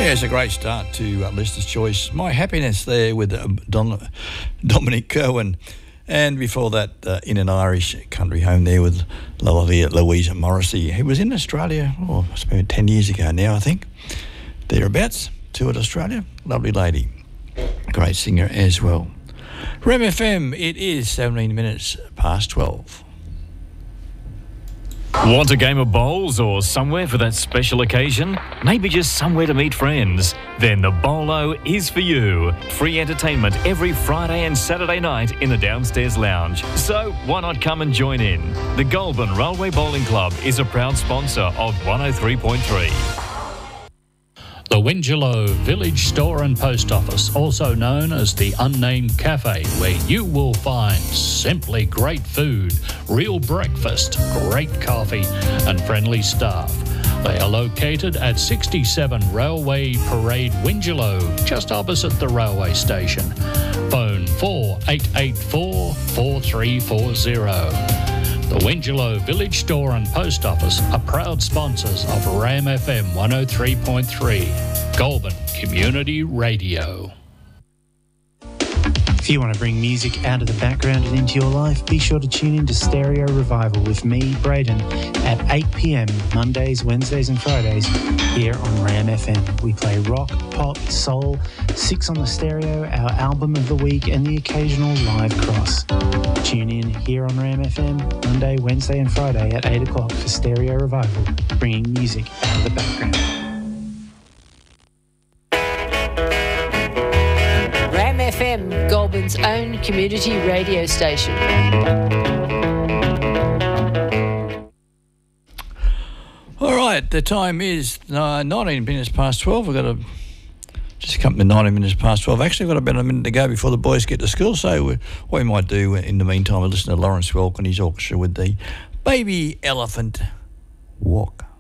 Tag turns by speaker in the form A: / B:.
A: Yeah, it's a great start to Listener's Choice. My Happiness there with Dominic Kerwin. And before that, In an Irish Country Home there with lovely Louisa Morrissey. He was in Australia, it's about 10 years ago now, I think. Thereabouts, toured Australia. Lovely lady. Great singer as well. Rem FM, it is 17 minutes past 12.
B: Want a game of bowls or somewhere for that special occasion? Maybe just somewhere to meet friends? Then the Bolo is for you. Free entertainment every Friday and Saturday night in the downstairs lounge. So why not come and join in? The Goulburn Railway Bowling Club is a proud sponsor of 103.3.
C: The Wingelow Village Store and Post Office, also known as the Unnamed Cafe, where you will find simply great food, real breakfast, great coffee and friendly staff. They are located at 67 Railway Parade, Wingelow, just opposite the railway station. Phone 4884 4340. The Wingelow Village Store and Post Office are proud sponsors of RAM FM 103.3, Goulburn Community Radio.
D: If you want to bring music out of the background and into your life, be sure to tune in to Stereo Revival with me, Braden, at 8 p.m, Mondays, Wednesdays and Fridays here on RAM FM. We play rock, pop, soul, 6 on the stereo, our album of the week and the occasional live cross. Tune in here on RAM FM, Monday, Wednesday and Friday at 8 o'clock for Stereo Revival, bringing music out of the background.
E: RAM FM, Goulburn's own community radio station.
A: All right, the time is 19 minutes past 12. We've got to just come to 19 minutes past 12. Actually, we've got about a minute to go before the boys get to school. So what we might do in the meantime is listen to Lawrence Welk and his orchestra with the Baby Elephant Walk.